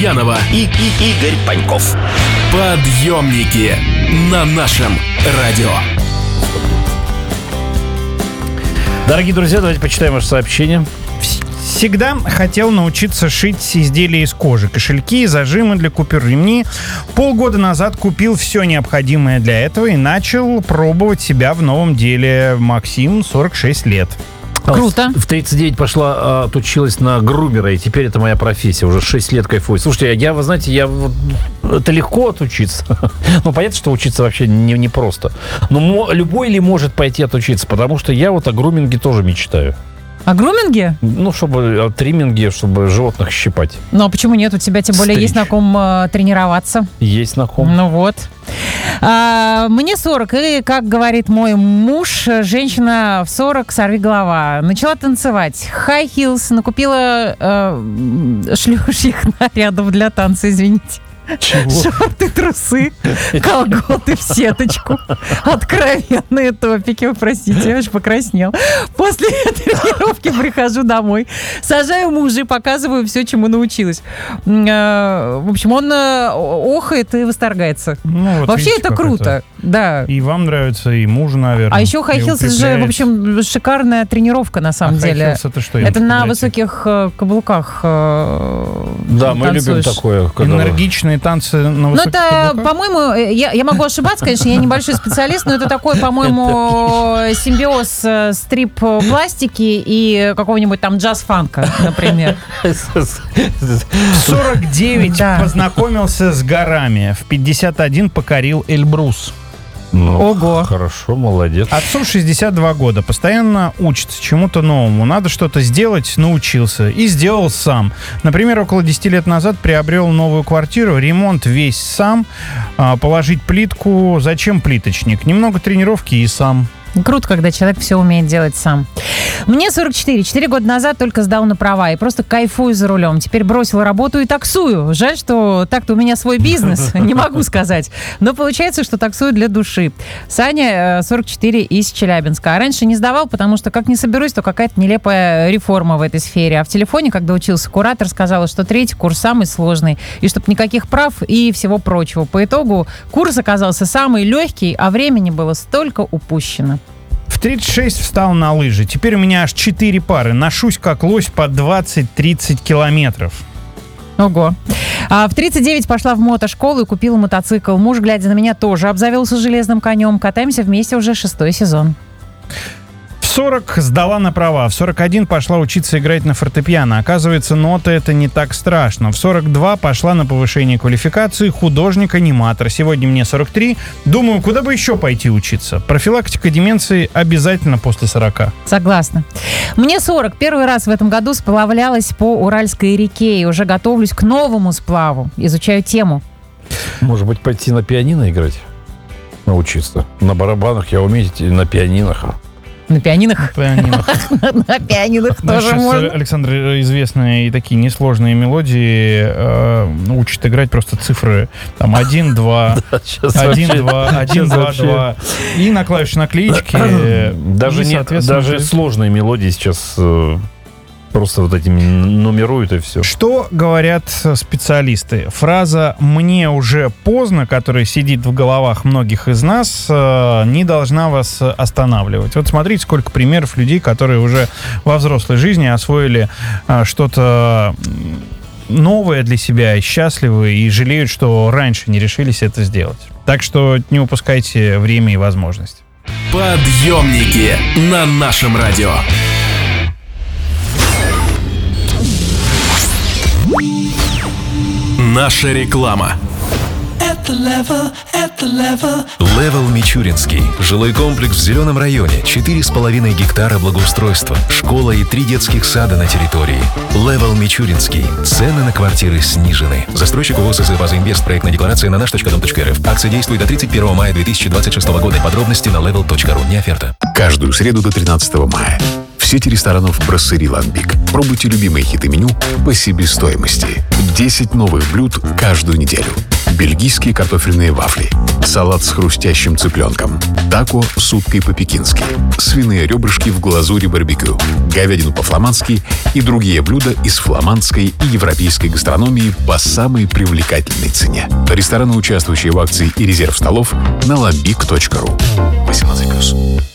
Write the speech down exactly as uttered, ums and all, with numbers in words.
Янова и, и Игорь Паньков. Подъемники на нашем радио. Дорогие друзья, давайте почитаем ваше сообщение. Всегда хотел научиться шить изделия из кожи, кошельки, зажимы для купюр, ремни. Полгода назад купил все необходимое для этого и начал пробовать себя в новом деле. Максим, сорок шесть лет. Круто. В тридцать девять пошла, а, отучилась на грумера, и теперь это моя профессия. Уже шесть лет кайфую. Слушайте, я, вы знаете, я вот... Это легко отучиться. Ну, понятно, что учиться вообще не, не просто. Но мо, любой ли может пойти отучиться? Потому что я вот о груминге тоже мечтаю. О груминге? Ну, чтобы о тримминге, чтобы животных щипать. Ну, а почему нет? У тебя тем более Стричь. есть на ком э, тренироваться. Есть на ком. Ну вот. А, мне сорок, и, как говорит мой муж, женщина в сорок, сорви голова. Начала танцевать. High heels, накупила э, шлюшьих нарядов для танца, извините. Чего? Шорты, трусы, колготы в сеточку. Откровенные топики, вы простите, я аж покраснел. После тренировки прихожу домой, сажаю мужа и показываю все, чему научилась. В общем, он охает и восторгается. Ну, вот Вообще видите, это круто. это. Да. И вам нравится, и мужу, наверное. А еще High Heels же, в общем, шикарная тренировка на самом а деле. High Heels это что? Это на Подождите. высоких э, каблуках э, Да, мы танцуешь. любим такое. Когда... Энергичные танцы на Ну, высоких это, каблуках? по-моему, я, я могу ошибаться, конечно, я небольшой специалист, но это такой, по-моему, симбиоз э, стрип-пластики и какого-нибудь там джаз-фанка, например. В сорок девять Да. познакомился с горами. В пятьдесят один покорил Эльбрус. Ну, Ого. Хорошо, молодец. Отцу шестьдесят два года. Постоянно учится чему-то новому. Надо что-то сделать, научился. И сделал сам. Например, около десять лет назад приобрел новую квартиру. Ремонт весь сам. А, положить плитку. Зачем плиточник? Немного тренировки и сам. Круто, когда человек все умеет делать сам. Мне сорок четыре. Четыре года назад только сдал на права и просто кайфую за рулем. Теперь бросил работу и таксую. Жаль, что так-то у меня свой бизнес, не могу сказать. Но получается, что таксую для души. Саня, сорок четыре, из Челябинска. А раньше не сдавал, потому что как не соберусь, то какая-то нелепая реформа в этой сфере. А в телефоне, когда учился, куратор сказала, что третий курс самый сложный. И чтоб никаких прав и всего прочего. По итогу курс оказался самый легкий, а времени было столько упущено. В тридцать шесть встал на лыжи. Теперь у меня аж четыре пары. Ношусь как лось по двадцать-тридцать километров. Ого. А в тридцать девять пошла в мотошколу и купила мотоцикл. Муж, глядя на меня, тоже обзавелся железным конем. Катаемся вместе уже шестой сезон. В сорок сдала на права. В сорок один пошла учиться играть на фортепиано. Оказывается, ноты — это не так страшно. В сорок два пошла на повышение квалификации художник-аниматор. Сегодня мне сорок три. Думаю, куда бы еще пойти учиться? Профилактика деменции обязательно после сорока. Согласна. Мне сорок. Первый раз в этом году сплавлялась по Уральской реке и уже готовлюсь к новому сплаву. Изучаю тему. Может быть, пойти на пианино играть? Научиться. На барабанах я умею, и на пианинах. На пианинах? Пианинах. На пианинах тоже Сейчас можно. Александр известные и такие несложные мелодии э, учит играть просто цифры. Там один, два, один, два, один, два, два. И на клавиши наклеечки. Даже, и, не, соответственно, даже же- сложные мелодии сейчас э, просто вот этими нумеруют и все. Что говорят специалисты? Фраза «мне уже поздно», которая сидит в головах многих из нас, э, не должна вас останавливать. Вот смотрите, сколько примеров людей, которые уже во взрослой жизни освоили э, что-то новое для себя, и счастливы, и жалеют, что раньше не решились это сделать. Так что не упускайте время и возможность. Подъемники на нашем радио. Наша реклама. Левел Мичуринский. Жилой комплекс в Зеленом районе. четыре с половиной гектара благоустройства. Школа и три детских сада на территории. Левел Мичуринский. Цены на квартиры снижены. Застройщик ООО СС «База-Инвест». Проектная декларация на наш точка дом точка эр эф. Акция действует до тридцать первого мая две тысячи двадцать шестого года. Подробности на левел точка ру. Не оферта. Каждую среду до тринадцатого мая. В сети ресторанов «Брасserie Lambic». Пробуйте любимые хиты меню по себестоимости. десять новых блюд каждую неделю. бельгийские картофельные вафли, салат с хрустящим цыпленком, тако с уткой по-пекински, свиные ребрышки в глазури барбекю, говядину по-фламандски и другие блюда из фламандской и европейской гастрономии по самой привлекательной цене. Рестораны, участвующие в акции и резерв столов на lambic точка ру. восемнадцать плюс.